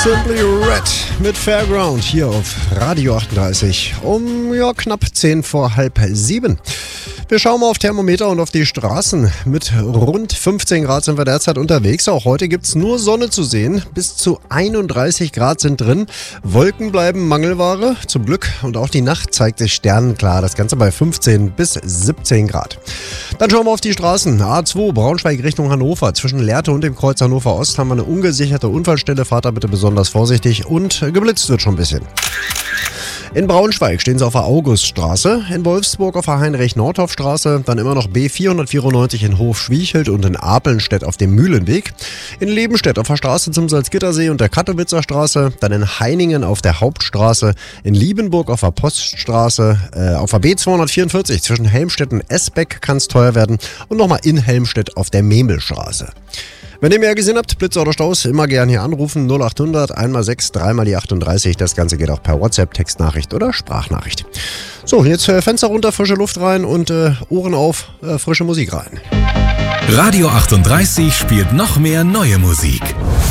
Simply Red mit Fairground hier auf Radio 38 um knapp 10 vor halb 7. Wir schauen mal auf Thermometer und auf die Straßen. Mit rund 15 Grad sind wir derzeit unterwegs. Auch heute gibt es nur Sonne zu sehen. Bis zu 31 Grad sind drin. Wolken bleiben Mangelware, zum Glück. Und auch die Nacht zeigt sich sternenklar. Das Ganze bei 15 bis 17 Grad. Dann schauen wir auf die Straßen. A2 Braunschweig Richtung Hannover. Zwischen Lehrte und dem Kreuz Hannover Ost haben wir eine ungesicherte Unfallstelle. Fahrt da bitte besonders vorsichtig und geblitzt wird schon ein bisschen. In Braunschweig stehen sie auf der Auguststraße, in Wolfsburg auf der Heinrich-Nordhoff-Straße, dann immer noch B494 in Hof-Schwiechelt und in Apelnstedt auf dem Mühlenweg, in Lebenstedt auf der Straße zum Salzgittersee und der Kattowitzer Straße, dann in Heiningen auf der Hauptstraße, in Liebenburg auf der Poststraße, auf der B244 zwischen Helmstedt und Esbeck kann es teuer werden und nochmal in Helmstedt auf der Memelstraße. Wenn ihr mehr gesehen habt, Blitze oder Staus, immer gern hier anrufen. 0800 1x6 3x die 38. Das Ganze geht auch per WhatsApp, Textnachricht oder Sprachnachricht. So, jetzt Fenster runter, frische Luft rein und Ohren auf, frische Musik rein. Radio 38 spielt noch mehr neue Musik.